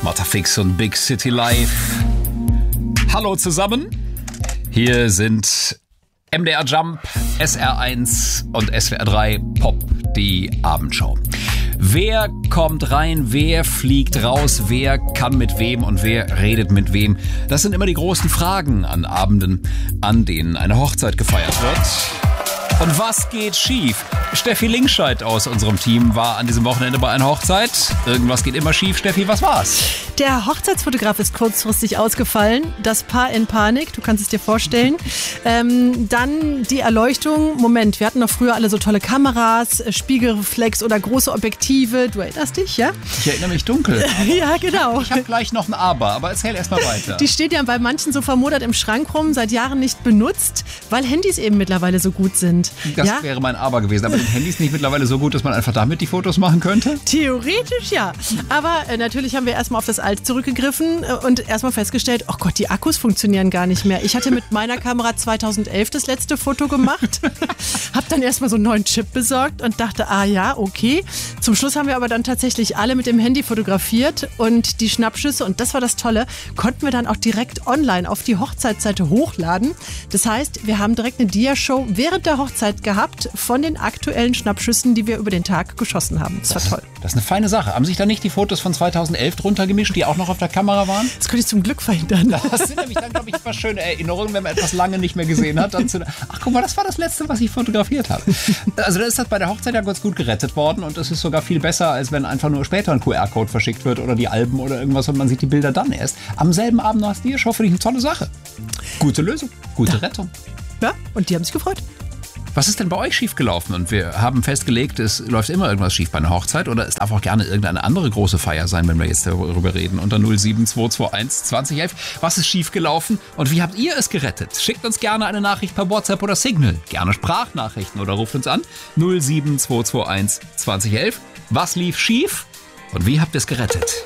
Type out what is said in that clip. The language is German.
Matterfix und Big City Live. Hallo zusammen. Hier sind MDR Jump, SR1 und SWR 3 Pop, die Abendshow. Wer kommt rein, wer fliegt raus, wer kann mit wem und wer redet mit wem? Das sind immer die großen Fragen an Abenden, an denen eine Hochzeit gefeiert wird. Und was geht schief? Steffi Linkscheid aus unserem Team war an diesem Wochenende bei einer Hochzeit. Irgendwas geht immer schief. Steffi, was war's? Der Hochzeitsfotograf ist kurzfristig ausgefallen. Das Paar in Panik, du kannst es dir vorstellen. Dann die Erleuchtung. Moment, wir hatten noch früher alle so tolle Kameras, Spiegelreflex oder große Objektive. Du erinnerst dich, ja? Ich erinnere mich dunkel. Ja, genau. Ich habe gleich noch ein aber erzähl erst mal weiter. Die steht ja bei manchen so vermodert im Schrank rum, seit Jahren nicht benutzt, weil Handys eben mittlerweile so gut sind. Das wäre mein Aber gewesen. Aber sind Handys nicht mittlerweile so gut, dass man einfach damit die Fotos machen könnte? Theoretisch ja. Aber natürlich haben wir erstmal auf das Alte zurückgegriffen und erstmal festgestellt, oh Gott, die Akkus funktionieren gar nicht mehr. Ich hatte mit meiner Kamera 2011 das letzte Foto gemacht, habe dann erstmal so einen neuen Chip besorgt und dachte, okay. Zum Schluss haben wir aber dann tatsächlich alle mit dem Handy fotografiert und die Schnappschüsse, und das war das Tolle, konnten wir dann auch direkt online auf die Hochzeitsseite hochladen. Das heißt, wir haben direkt eine Dia-Show während der Hochzeit gehabt von den aktuellen Schnappschüssen, die wir über den Tag geschossen haben. Das war toll. Das ist eine feine Sache. Haben sich da nicht die Fotos von 2011 drunter gemischt, die auch noch auf der Kamera waren? Das könnte ich zum Glück verhindern. Das sind nämlich dann, glaube ich, immer schöne Erinnerungen, wenn man etwas lange nicht mehr gesehen hat. Ach, guck mal, das war das Letzte, was ich fotografiert habe. Also da ist das bei der Hochzeit ja ganz gut gerettet worden und es ist sogar viel besser, als wenn einfach nur später ein QR-Code verschickt wird oder die Alben oder irgendwas und man sieht die Bilder dann erst. Am selben Abend noch als Dia-Show, finde ich eine tolle Sache. Gute Lösung, gute Rettung. Ja, und die haben sich gefreut. Was ist denn bei euch schiefgelaufen? Und wir haben festgelegt, es läuft immer irgendwas schief bei einer Hochzeit oder es darf auch gerne irgendeine andere große Feier sein, wenn wir jetzt darüber reden. Unter 07221 2011. Was ist schiefgelaufen und wie habt ihr es gerettet? Schickt uns gerne eine Nachricht per WhatsApp oder Signal. Gerne Sprachnachrichten oder ruft uns an 07221 2011. Was lief schief und wie habt ihr es gerettet?